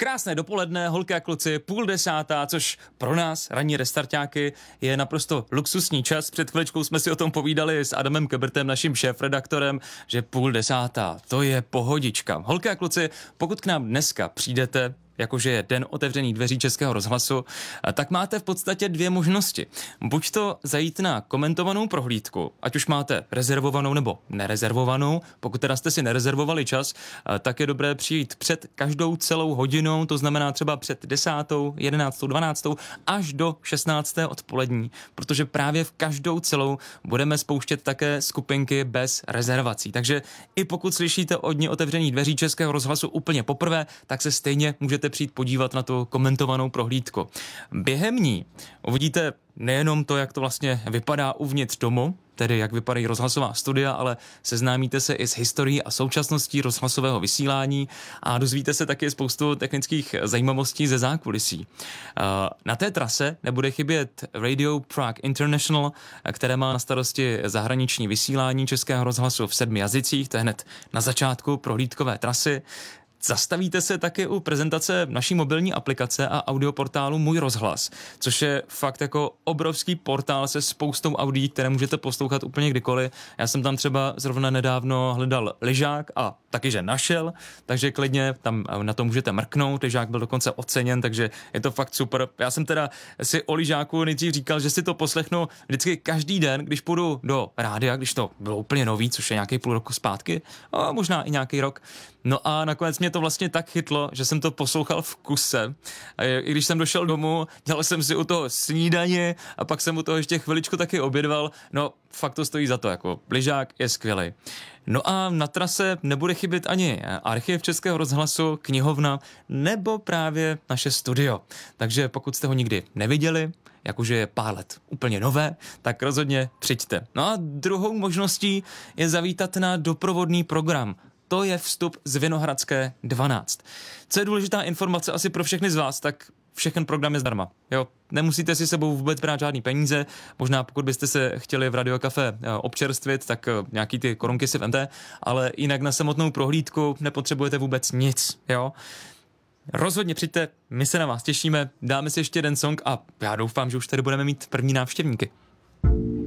Krásné dopoledne, holky a kluci, 9:30, což pro nás, ranní restarťáky, je naprosto luxusní čas. Před chviličkou jsme si o tom povídali s Adamem Kebertem, naším šéfredaktorem, že 9:30, to je pohodička. Holky a kluci, pokud k nám dneska přijdete, jakože je den otevřených dveří Českého rozhlasu, tak máte v podstatě dvě možnosti. Buď to zajít na komentovanou prohlídku, ať už máte rezervovanou nebo nerezervovanou. Pokud teda jste si nerezervovali čas, tak je dobré přijít před každou celou hodinou, to znamená třeba před 10., 11., 12. až do 16. odpolední, protože právě v každou celou budeme spouštět také skupinky bez rezervací. Takže i pokud slyšíte o dni otevřených dveří Českého rozhlasu úplně poprvé, tak se stejně můžete přijít podívat na tu komentovanou prohlídku. Během ní uvidíte nejenom to, jak to vlastně vypadá uvnitř domu, tedy jak vypadají rozhlasová studia, ale seznámíte se i s historií a současností rozhlasového vysílání a dozvíte se taky spoustu technických zajímavostí ze zákulisí. Na té trase nebude chybět Radio Prague International, které má na starosti zahraniční vysílání Českého rozhlasu v 7 jazycích, to je hned na začátku prohlídkové trasy. Zastavíte se taky u prezentace naší mobilní aplikace a audioportálu Můj rozhlas, což je fakt jako obrovský portál se spoustou audií, které můžete poslouchat úplně kdykoliv. Já jsem tam třeba zrovna nedávno hledal lyžák a taky, že našel, takže klidně tam na to můžete mrknout. Lyžák byl dokonce oceněn, takže je to fakt super. Já jsem teda si o lyžáku nejdřív říkal, že si to poslechnu vždycky každý den, když půjdu do rádia, když to bylo úplně nový, což je nějaký půl roku zpátky, a možná i nějaký rok. No a nakonec mě to vlastně tak chytlo, že jsem to poslouchal v kuse. A i když jsem došel domů, dělal jsem si u toho snídani a pak jsem u toho ještě chviličku taky obědval. No, fakt to stojí za to, jako lyžák je skvělej. No a na trase nebude chybět ani archiv Českého rozhlasu, knihovna nebo právě naše studio. Takže pokud jste ho nikdy neviděli, jakože je pár let úplně nové, tak rozhodně přijďte. No a druhou možností je zavítat na doprovodný program. To je vstup z Vinohradské 12. Co je důležitá informace asi pro všechny z vás, tak všechen program je zdarma. Jo, nemusíte si sebou vůbec brát žádný peníze, možná pokud byste se chtěli v Radio Café občerstvit, tak nějaký ty korunky si vemte, ale jinak na samotnou prohlídku nepotřebujete vůbec nic, jo. Rozhodně přijďte, my se na vás těšíme, dáme si ještě jeden song a já doufám, že už tady budeme mít první návštěvníky.